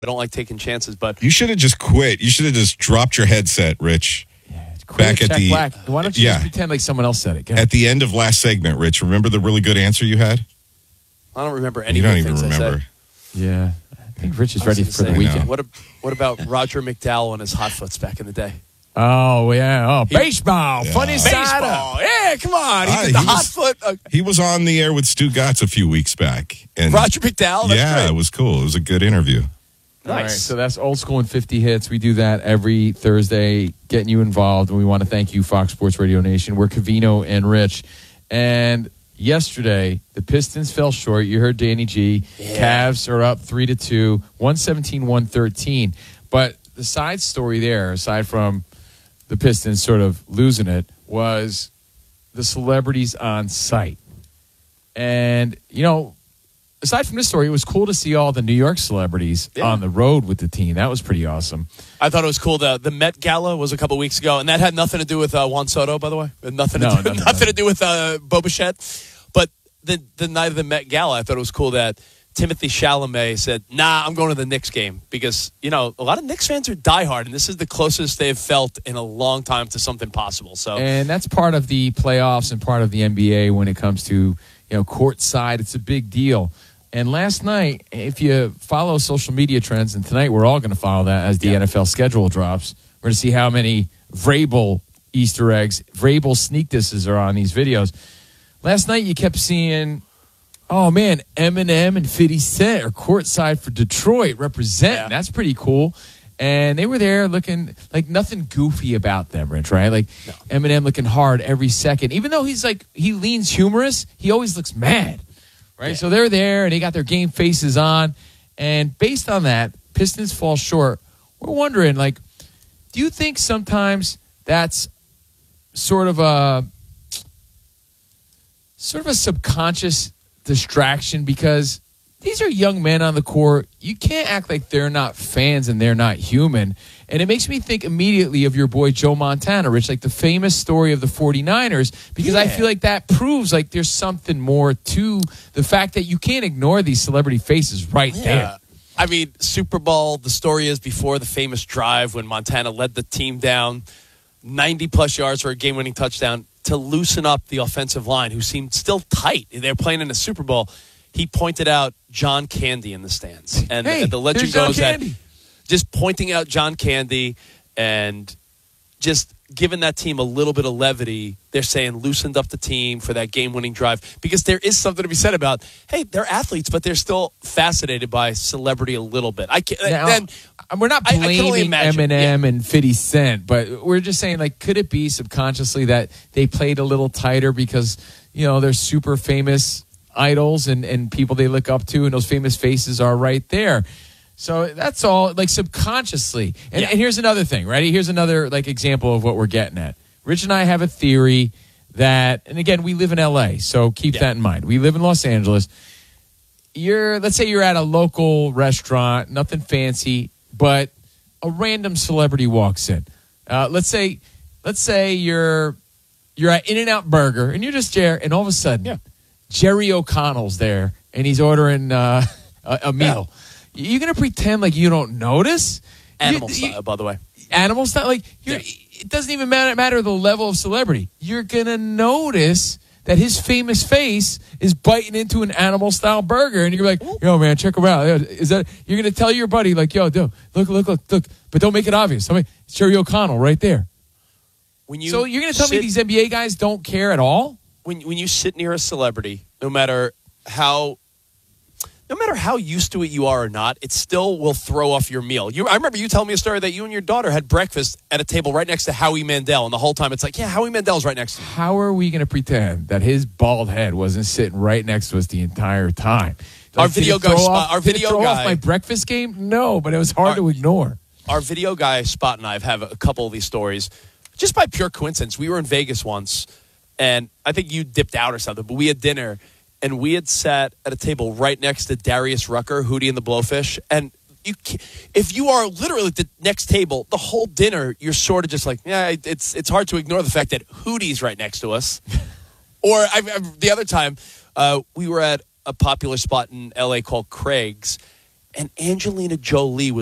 I don't like taking chances, but You should have just quit. You should have just dropped your headset, Rich. Back at the Black. Why don't you just pretend like someone else said it? At the end of last segment, Rich, remember the really good answer you had? I don't remember any. You don't even remember. Yeah, I think Rich is ready for the weekend. What about Roger McDowell and his hot foots back in the day? Oh yeah, baseball, Yeah. funny Baseball. side. Yeah, come on. He did the hot foot. He was on the air with Stu Gatz a few weeks back. And Roger McDowell. That's yeah, great. it was cool. It was a good interview. All right, Nice. so that's Old School and 50 Hits. We do that every Thursday, getting you involved. And we want to thank you, Fox Sports Radio Nation. We're Covino and Rich. And yesterday, the Pistons fell short. You heard Danny G. Yeah. Cavs are up 3-2, 117-113. But the side story there, aside from the Pistons sort of losing it, was the celebrities on site. And, aside from this story, it was cool to see all the New York celebrities on the road with the team. That was pretty awesome. I thought it was cool. The Met Gala was a couple weeks ago, and that had nothing to do with Juan Soto, by the way. Nothing to do with Bo Bichette. But the night of the Met Gala, I thought it was cool that Timothy Chalamet said, "Nah, I'm going to the Knicks game," because a lot of Knicks fans are diehard, and this is the closest they've felt in a long time to something possible. So, and that's part of the playoffs and part of the NBA when it comes to courtside. It's a big deal. And last night, if you follow social media trends, and tonight we're all going to follow that as the NFL schedule drops, we're going to see how many Vrabel Easter eggs, Vrabel sneak disses are on these videos. Last night you kept seeing, oh man, Eminem and 50 Cent are courtside for Detroit representing. Yeah. That's pretty cool. And they were there looking like nothing goofy about them, Rich, right? Like Eminem looking hard every second. Even though he leans humorous, he always looks mad. Right, yeah. So they're there, and they got their game faces on. And based on that, Pistons fall short. We're wondering, do you think sometimes that's sort of a subconscious distraction? Because these are young men on the court. You can't act like they're not fans and they're not human. And it makes me think immediately of your boy Joe Montana, Rich, like the famous story of the 49ers, because I feel like that proves there's something more to the fact that you can't ignore these celebrity faces right there. I mean, Super Bowl, the story is before the famous drive when Montana led the team down 90-plus yards for a game-winning touchdown to loosen up the offensive line, who seemed still tight. They're playing in the Super Bowl. He pointed out John Candy in the stands. And the legend goes that just pointing out John Candy and just giving that team a little bit of levity, they're saying loosened up the team for that game-winning drive. Because there is something to be said about, hey, they're athletes, but they're still fascinated by celebrity a little bit. We're not blaming Eminem and 50 Cent, but we're just saying, could it be subconsciously that they played a little tighter because, they're super famous idols and people they look up to, and those famous faces are right there. So that's all, subconsciously. And here's another thing, right? Here's another, example of what we're getting at. Rich and I have a theory that, and again, we live in L.A., so keep that in mind. We live in Los Angeles. Let's say you're at a local restaurant, nothing fancy, but a random celebrity walks in. Let's say you're at In-N-Out Burger, and you're just there, and all of a sudden, Jerry O'Connell's there, and he's ordering a meal. You're going to pretend like you don't notice? Animal style, by the way. Animal style? It doesn't even matter the level of celebrity. You're going to notice that his famous face is biting into an animal-style burger, and you're like, yo, man, check him out. You're going to tell your buddy, yo, dude, look, but don't make it obvious. It's Jerry O'Connell right there. So you're going to tell me these NBA guys don't care at all? When you sit near a celebrity, no matter how used to it you are or not, it still will throw off your meal. I remember you telling me a story that you and your daughter had breakfast at a table right next to Howie Mandel, and the whole time it's Howie Mandel's right next to you. How are we going to pretend that his bald head wasn't sitting right next to us the entire time? Our video guy, off my breakfast game? No, but it was hard to ignore. Our video guy, Spot, and I have a couple of these stories. Just by pure coincidence, we were in Vegas once, and I think you dipped out or something, but we had dinner, and we had sat at a table right next to Darius Rucker, Hootie and the Blowfish. And if you are literally at the next table, the whole dinner, you're sort of just it's hard to ignore the fact that Hootie's right next to us. Or the other time, we were at a popular spot in L.A. called Craig's, and Angelina Jolie was